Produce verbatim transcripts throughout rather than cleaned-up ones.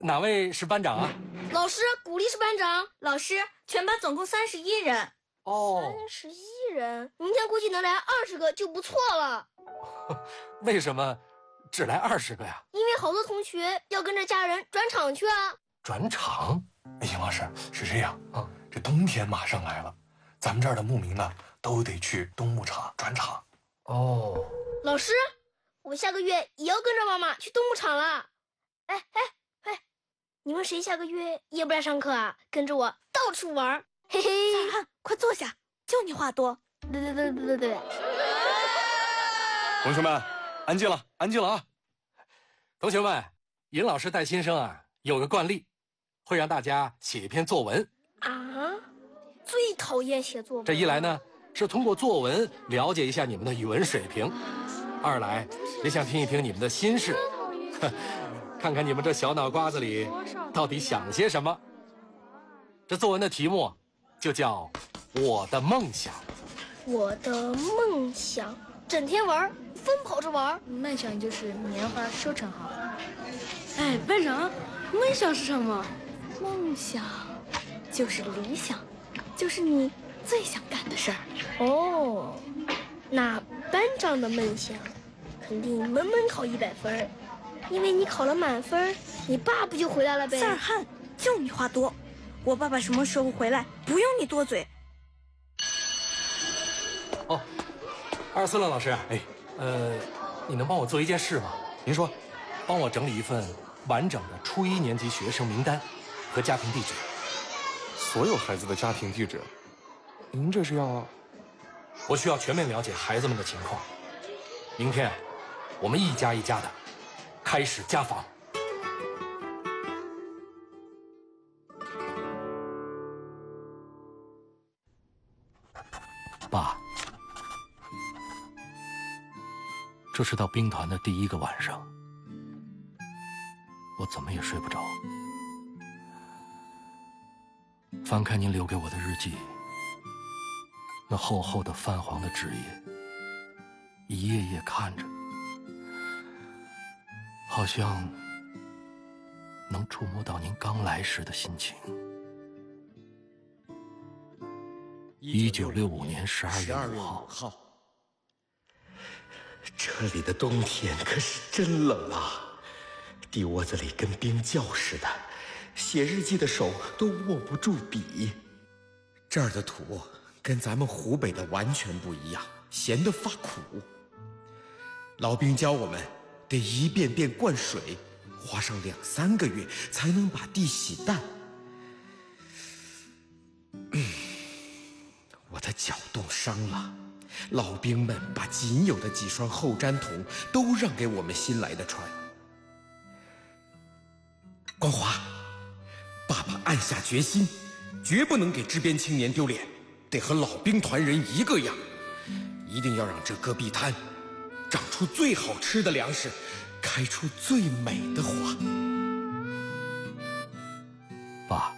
哪位是班长啊？ 老师，古丽是班长。 老师，全班总共三十一人。 哦， 三十一人，明天估计能来二十个就不错了。 为什么只来二十个呀？ 因为好多同学要跟着家人转场去啊。 转场？ 哎，邢老师是这样啊，这冬天马上来了，咱们这儿的牧民呢都得去冬牧场转场。 哦， 老师，我下个月也要跟着妈妈去冬牧场了。哎哎哎，你们谁下个月也不来上课啊？跟着我到处玩，嘿嘿。 萨尔汉，快坐下，就你话多。 对对对对对对。 同学们，安静了，安静了啊！ 同学们，尹老师带新生啊，有个惯例，会让大家写一篇作文啊。最讨厌写作文。 这一来呢，是通过作文了解一下你们的语文水平；二来也想听一听你们的心事，看看你们这小脑瓜子里到底想些什么。这作文的题目就叫《我的梦想》。 我的梦想，整天玩，疯跑着玩。 梦想就是棉花收成好。哎，班长，梦想是什么？ 梦想就是理想，就是你最想干的事儿。 哦，那班长的梦想肯定门门考一百分，因为你考了满分，你爸不就回来了呗？ 萨尔汉，就你话多。我爸爸什么时候回来？不用你多嘴。 哦，二四乐老师，哎，呃，你能帮我做一件事吗？ 您说， 帮我整理一份完整的初一年级学生名单和家庭地址。 所有孩子的家庭地址，您这是要？ 我需要全面了解孩子们的情况。明天，我们一家一家的开始家访。爸，这是到兵团的第一个晚上，我怎么也睡不着。翻开您留给我的日记，那厚厚的泛黄的纸页，一页页看着，好像能触摸到您刚来时的心情。一九六五年十二月五号， 这里的冬天可是真冷啊！地窝子里跟冰窖似的，写日记的手都握不住笔。这儿的土跟咱们湖北的完全不一样，咸得发苦。老兵教我们得一遍遍灌水，花上两三个月才能把地洗淡。嗯，我的脚冻伤了，老兵们把仅有的几双厚毡筒都让给我们新来的穿。光华，爸爸暗下决心，绝不能给支边青年丢脸，得和老兵团人一个样，一定要让这戈壁滩长出最好吃的粮食，开出最美的花。 爸，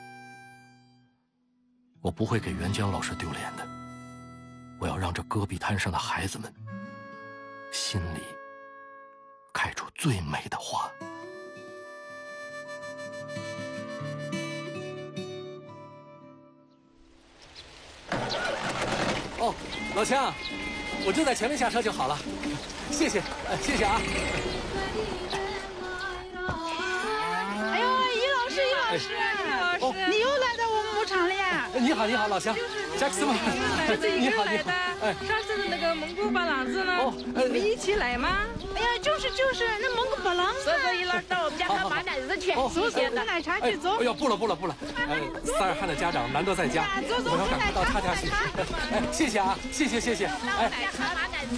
我不会给袁江老师丢脸的。我要让这戈壁滩上的孩子们心里开出最美的花。哦，老枪，我就在前面下车就好了，谢谢，呃、谢谢啊。 哎呦，尹老师，尹老师，尹老师，哦、你又来到我们牧场了呀？ 你好，你好，老乡，贾克斯吗？ 你好，你好。哎，上次的那个蒙古巴郎子呢？哦，你们一起来吗？哎呀，就是就是，那蒙古巴郎子。所以说，尹老师到我们家看马奶子去，首先喝奶茶去走。 哎呦，不了不了不了，呃，萨尔汉的家长难得在家，我要赶快到他家去。哎，谢谢啊，谢谢谢谢。哎，奶茶马奶子。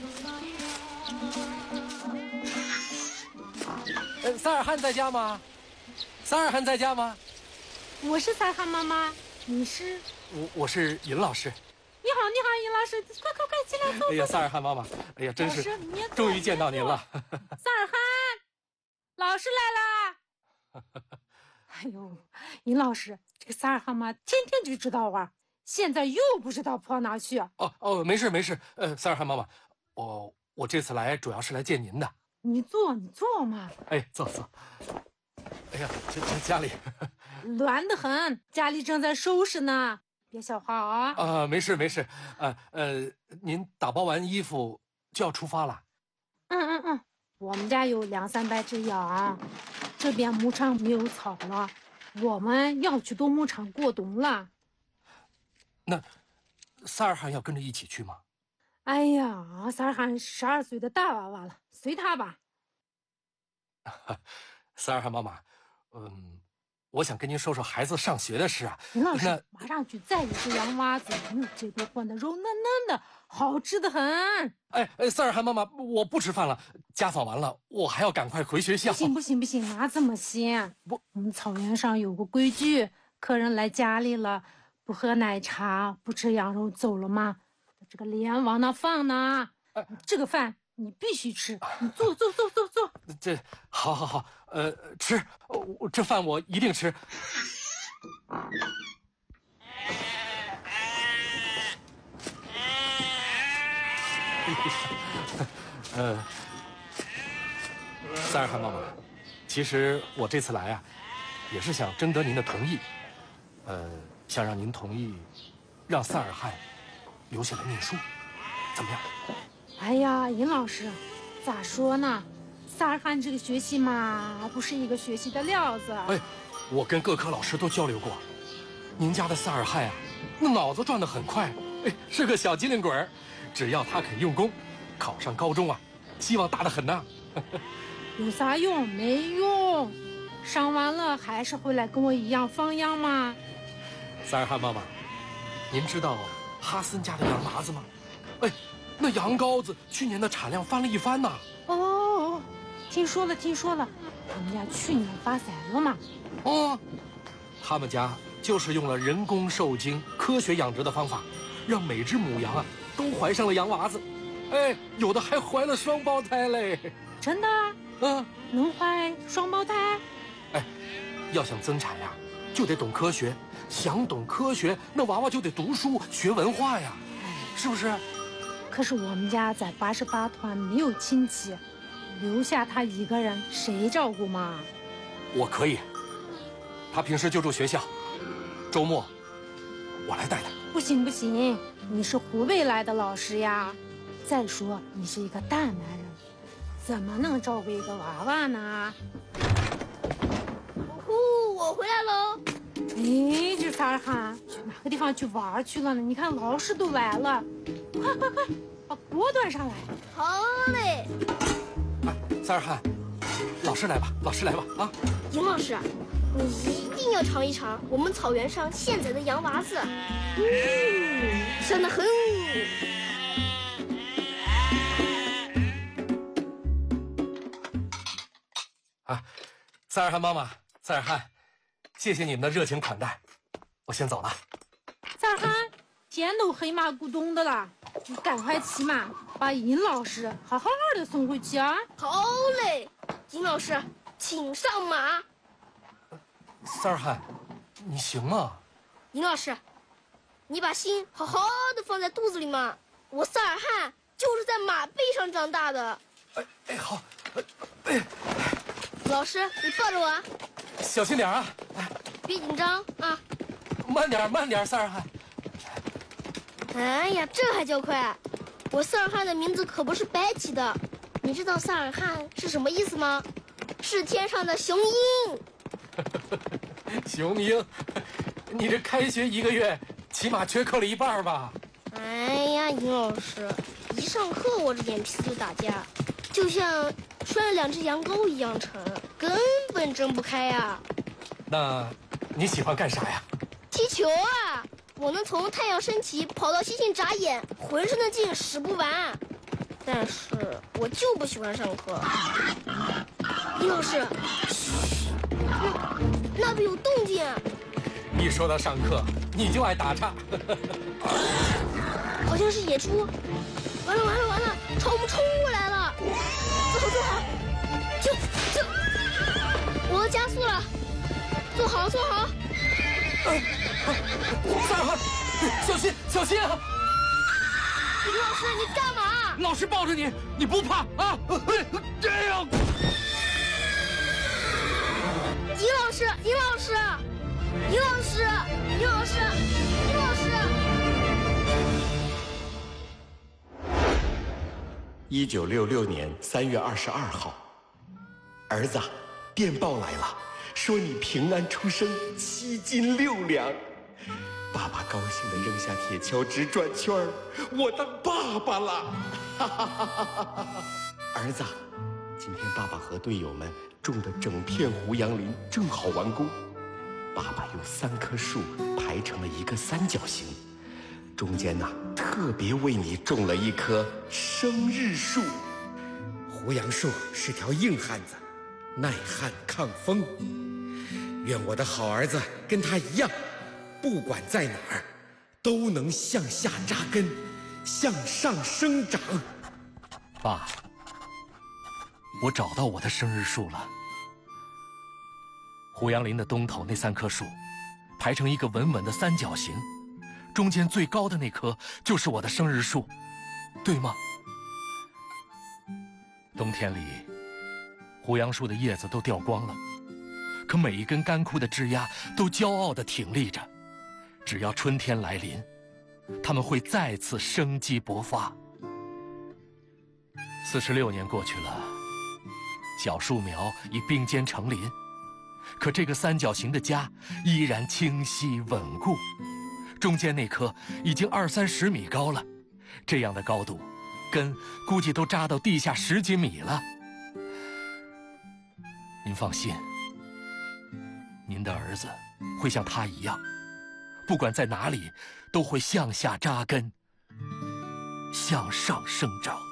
呃，萨尔汉在家吗？萨尔汉在家吗？ 我是萨尔汉妈妈，你是？ 我我是尹老师。 你好，你好，尹老师，快快快进来坐。 哎呀，萨尔汉妈妈，哎呀，真是终于见到您了。 萨尔汉，老师来啦！哎呦，尹老师，这个萨尔汉妈天天就知道玩，现在又不知道跑哪去。 哦哦，没事没事，呃，萨尔汉妈妈，我我这次来主要是来见您的。 你坐，你坐嘛。 哎，坐坐。哎哎呀，这这家里乱得很，家里正在收拾呢，别消耗啊。 啊，没事没事，呃呃，您打包完衣服就要出发了。 嗯嗯嗯，我们家有两三百只羊，这边牧场没有草了，我们要去冬牧场过冬了。 那萨尔汗要跟着一起去吗？ 哎呀，萨尔汗十二岁的大娃娃了，随他吧。 萨尔汗妈妈，嗯，我想跟您说说孩子上学的事啊。 林老师， 那马上去宰一只羊娃子，嗯，这顿换的肉嫩嫩的，好吃的很。 哎哎，萨尔汗妈妈，我不吃饭了，家访完了，我还要赶快回学校。 不行不行不行，那怎么行？不，我们草原上有个规矩，客人来家里了，不喝奶茶，不吃羊肉走了吗？这个脸往哪放呢？ 哎、 这个饭你必须吃，你坐坐坐坐坐。 这，好好好，呃，吃，我这饭我一定吃。呃，萨尔汗妈妈，其实我这次来啊，也是想征得您的同意，呃，想让您同意，让萨尔汗留下来念书，怎么样？ 哎呀，尹老师，咋说呢？萨尔汗这个学习嘛，不是一个学习的料子。 哎，我跟各科老师都交流过，您家的萨尔汗啊，那脑子转得很快，哎，是个小机灵鬼儿。只要他肯用功，考上高中啊，希望大得很呐。 有啥用？没用，上完了还是会来跟我一样放羊吗？ 萨尔汗妈妈，您知道哈森家的羊娃子吗？哎，那羊羔子去年的产量翻了一番呐。 哦，听说了，听说了，他们家去年发财了嘛？ 哦，他们家就是用了人工受精、科学养殖的方法，让每只母羊啊都怀上了洋娃子，哎，有的还怀了双胞胎嘞。 真的？ 嗯， 能怀双胞胎？ 哎，要想增产呀，就得懂科学。想懂科学，那娃娃就得读书学文化呀，是不是？ 可是我们家在八十八团没有亲戚，留下他一个人，谁照顾嘛？ 我可以。他平时就住学校，周末我来带他。 不行不行，你是湖北来的老师呀。再说你是一个大男人，怎么能照顾一个娃娃呢？ 呼，我回来喽！ 哎，这萨尔汗去哪个地方去玩去了呢？你看老师都来了，快快快，把锅端上来。 好嘞。 哎，萨尔汗，老师来吧，老师来吧啊！ 尹老师，你一定要尝一尝我们草原上现宰的羊娃子，嗯，香得很。 啊，萨尔汗妈妈，萨尔汗，谢谢你们的热情款待，我先走了。 萨尔汗，天都黑麻咕咚的了，你赶快骑马把尹老师好好的送回去啊！ 好嘞，尹老师，请上马。 萨尔汗，你行吗？ 尹老师，你把心好好的放在肚子里嘛。我萨尔汗就是在马背上长大的。 哎哎好，哎， 老师，你抱着我啊， 小心点啊！哎， 别紧张啊。 慢点慢点，萨尔汗。 哎呀，这还叫快！我萨尔汗的名字可不是白起的。你知道萨尔汗是什么意思吗？是天上的雄鹰。 雄鹰，你这开学一个月，起码缺课了一半吧？ 哎呀，尹老师，一上课我这脸皮就打架，就像拴了两只羊羔一样沉，根本睁不开呀。 那你喜欢干啥呀？ 踢球啊！我能从太阳升起跑到西杏眨眼，浑身的劲使不完。但是我就不喜欢上课。尹老师，嘘，那那边有动静。 一说到上课，你就爱打岔。 好像是野猪。完了完了完了，朝我们冲过来了！坐好坐好，就就，我要加速了，坐好坐好。 萨尔汗，小心小心啊！ 李老师，你干嘛？ 老师抱着你，你不怕啊？这样。 尹老师，尹老师，尹老师，尹老师，尹老师。 一九六六年三月二十二号，儿子，电报来了，说你平安出生，七斤六两。爸爸高兴地扔下铁锹，直转圈儿，我当爸爸了！哈哈哈哈哈！儿子，今天爸爸和队友们种的整片胡杨林正好完工。爸爸用三棵树排成了一个三角形，中间呢特别为你种了一棵生日树。 胡杨树是条硬汉子，耐旱抗风。愿我的好儿子跟他一样，不管在哪儿，都能向下扎根，向上生长。 爸，我找到我的生日树了。胡杨林的东头那三棵树，排成一个稳稳的三角形，中间最高的那棵就是我的生日树，对吗？冬天里，胡杨树的叶子都掉光了，可每一根干枯的枝丫都骄傲地挺立着。只要春天来临，它们会再次生机勃发。四十六年过去了，小树苗已并肩成林，可这个三角形的家依然清晰稳固。中间那棵已经二三十米高了，这样的高度，根估计都扎到地下十几米了。您放心，您的儿子会像他一样，不管在哪里，都会向下扎根，向上生长。